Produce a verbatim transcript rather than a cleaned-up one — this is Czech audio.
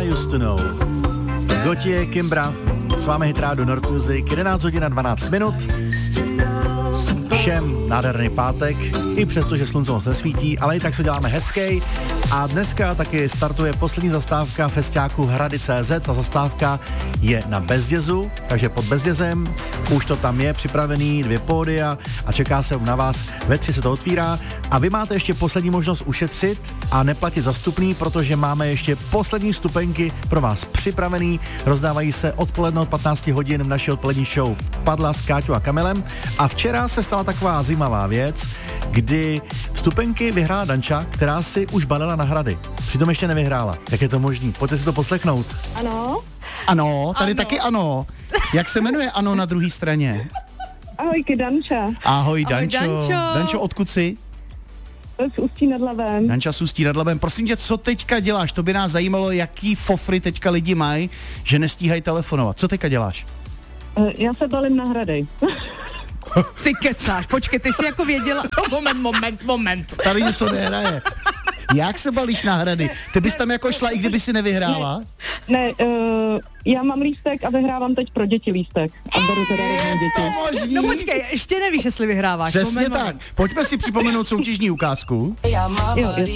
Used to Know. Gotye, Kimbra, s vámi Hit Radio Nord Music, jedenáct hodin a dvanáct minut. Všem nádherný pátek, i přesto, že slunce moc nesvítí, ale i tak se děláme hezký. A dneska taky startuje poslední zastávka festiáku Hrady tečka cé zet. Ta zastávka je na Bezdězu, takže pod Bezdězem už to tam je připravený, dvě pódia a čeká se na vás. Ve tři se to otvírá a vy máte ještě poslední možnost ušetřit a neplatit za vstupný, protože máme ještě poslední vstupenky pro vás připravený. Rozdávají se odpoledne od patnáct hodin v naší odpolední show Padla s Káťou a Kamilem. A včera se stala taková zajímavá věc, kdy vstupenky vyhrála Danča, která si už balila na Hrady. Přitom ještě nevyhrála. Jak je to možný? Pojďte si to poslechnout. Ano. Ano, tady Ano. taky ano. Jak se jmenuje ano na druhé straně? Ahojky, Danča. Ahoj, Ahoj, Dančo. Dančo. Dančo, odkud jsi? Z Ústí nad Labem. Danča z Ústí nad Labem. Prosím tě, co teďka děláš? To by nás zajímalo, jaký fofry teďka lidi mají, že nestíhají telefonovat. Co teďka děláš? Eh, Já se balím na Hrady. Ty kecáš, počkej, ty jsi jako věděla, to moment, moment, moment. Tady něco nehraje. Jak se balíš na Hrady? Ty bys tam jako šla, i kdyby si nevyhrála? Ne, uh, já mám lístek a vyhrávám teď pro děti lístek. A beru teda rovnou děti. Možný. No počkej, ještě nevíš, jestli vyhráváš. Přesně Moment, tak. moment. Pojďme si připomenout soutěžní ukázku. Jo, jasně.